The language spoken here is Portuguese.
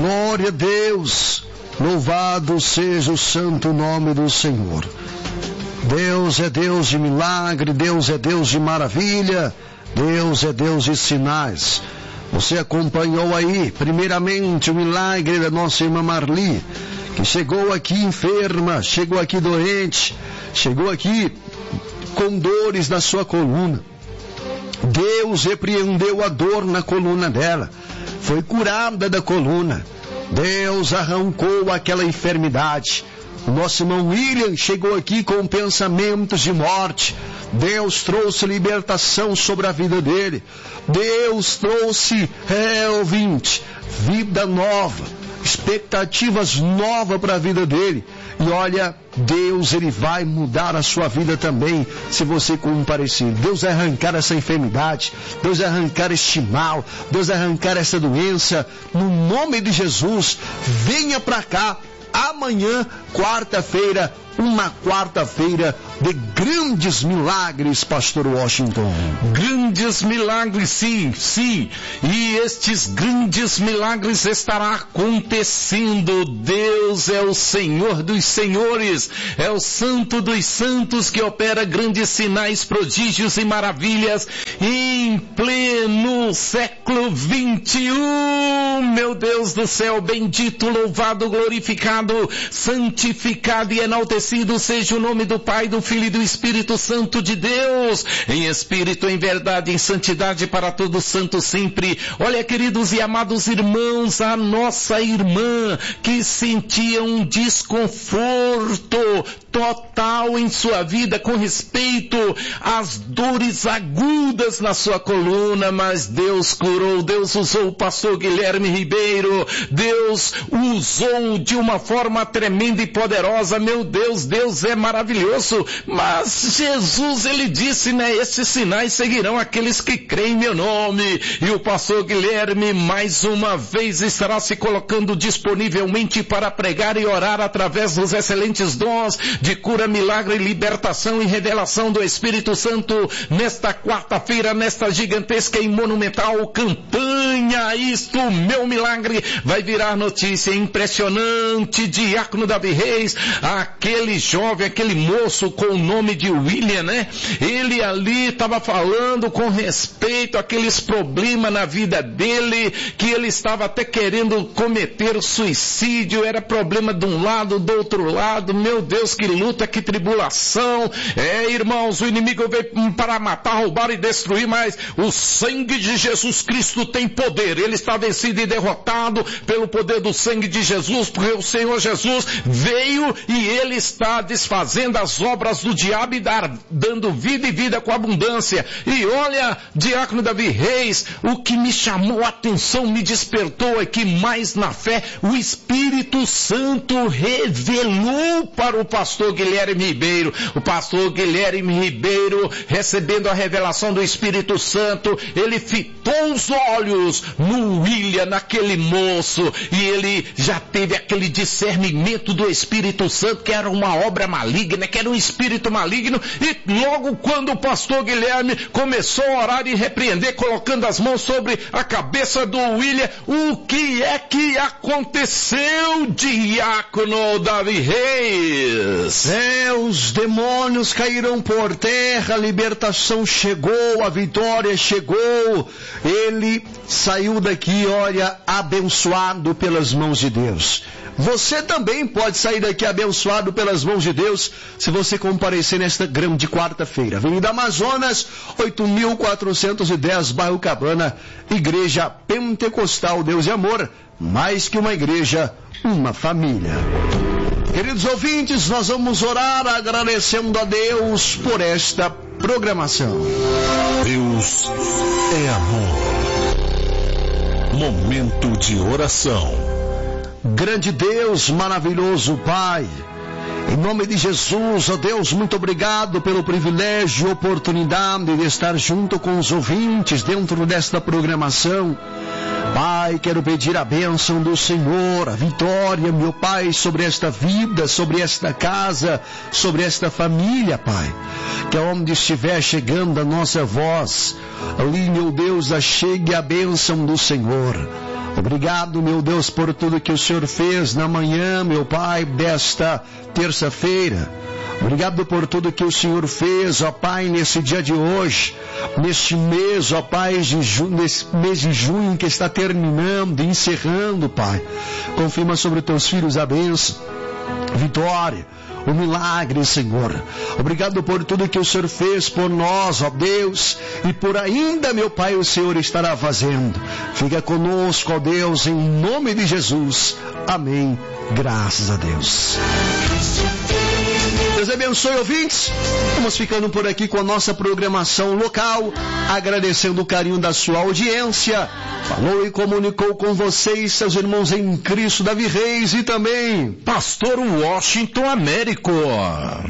Glória a Deus, louvado seja o santo nome do Senhor. Deus é Deus de milagre, Deus é Deus de maravilha, Deus é Deus de sinais. Você acompanhou aí, primeiramente, o milagre da nossa irmã Marli, que chegou aqui enferma, chegou aqui doente, chegou aqui com dores na sua coluna. Deus repreendeu a dor na coluna dela, foi curada da coluna. Deus arrancou aquela enfermidade. O nosso irmão William chegou aqui com pensamentos de morte. Deus trouxe libertação sobre a vida dele. Deus trouxe, ouvinte, vida nova, expectativas novas para a vida dele. E olha, Deus, Ele vai mudar a sua vida também, se você comparecer. Deus vai arrancar essa enfermidade, Deus vai arrancar este mal, Deus vai arrancar essa doença, no nome de Jesus. Venha para cá, amanhã, quarta-feira, uma quarta-feira de grandes milagres, pastor Washington. Grandes milagres, sim. E estes grandes milagres estará acontecendo. Deus é o Senhor dos senhores, é o Santo dos santos que opera grandes sinais, prodígios e maravilhas em pleno século 21. Meu Deus do céu, bendito, louvado, glorificado, santificado e enaltecido seja o nome do Pai, do Filho e do Espírito Santo de Deus, em espírito, em verdade, em santidade, para todo santo sempre. Olha, queridos e amados irmãos, a nossa irmã que sentia um desconforto total em sua vida com respeito às dores agudas na sua coluna, mas Deus curou. Deus usou o pastor Guilherme Ribeiro, Deus usou de uma forma tremenda e poderosa. Meu Deus, Deus é maravilhoso, mas Jesus, ele disse, né, esses sinais seguirão aqueles que creem em meu nome. E o pastor Guilherme mais uma vez estará se colocando disponivelmente para pregar e orar através dos excelentes dons de cura, milagre, libertação e revelação do Espírito Santo nesta quarta-feira, nesta gigantesca e monumental campanha. Isto, meu milagre, vai virar notícia. Impressionante. Diácono Davi Reis, aquele jovem, aquele moço com o nome de William, né? Ele ali estava falando com respeito àqueles problemas na vida dele, que ele estava até querendo cometer suicídio, era problema de um lado, do outro lado. Meu Deus, que luta, que tribulação. Irmãos, o inimigo veio para matar, roubar e destruir, mas o sangue de Jesus Cristo tem poder. Ele está vencido e derrotado pelo poder do sangue de Jesus, porque o Senhor Jesus veio e ele está desfazendo as obras do diabo e dando vida e vida com abundância. E olha, diácono Davi Reis, o que me chamou a atenção, me despertou aqui mais na fé, o Espírito Santo revelou para o pastor Guilherme Ribeiro. O pastor Guilherme Ribeiro, recebendo a revelação do Espírito Santo, ele fitou os olhos no William, naquele moço, e ele já teve aquele discernimento do Espírito Santo, que era uma obra maligna, que era um espírito maligno. E logo quando o pastor Guilherme começou a orar e repreender, colocando as mãos sobre a cabeça do William, o que é que aconteceu, diácono Davi Reis? Os demônios caíram por terra, a libertação chegou, a vitória chegou. Ele saiu daqui, olha, abençoado pelas mãos de Deus. Você também pode sair daqui abençoado pelas mãos de Deus, se você comparecer nesta grande quarta-feira. Avenida Amazonas, 8.410, bairro Cabana, Igreja Pentecostal Deus e Amor, mais que uma igreja, uma família. Queridos ouvintes, nós vamos orar agradecendo a Deus por esta programação. Deus é amor. Momento de oração. Grande Deus, maravilhoso Pai, em nome de Jesus, ó Deus, muito obrigado pelo privilégio e oportunidade de estar junto com os ouvintes dentro desta programação. Pai, quero pedir a bênção do Senhor, a vitória, meu Pai, sobre esta vida, sobre esta casa, sobre esta família, Pai. Que aonde estiver chegando a nossa voz, ali, meu Deus, chegue a bênção do Senhor. Obrigado, meu Deus, por tudo que o Senhor fez na manhã, meu Pai, desta terça-feira. Obrigado por tudo que o Senhor fez, ó Pai, nesse dia de hoje, neste mês, ó Pai, nesse mês de junho que está terminando, encerrando, Pai. Confirma sobre os teus filhos a bênção, vitória, o milagre, Senhor. Obrigado por tudo que o Senhor fez por nós, ó Deus, e por ainda, meu Pai, o Senhor estará fazendo. Fica conosco, ó Deus, em nome de Jesus. Amém. Graças a Deus. Deus abençoe, ouvintes. Vamos ficando por aqui com a nossa programação local, agradecendo o carinho da sua audiência. Falou e comunicou com vocês, seus irmãos em Cristo, Davi Reis e também Pastor Washington Américo.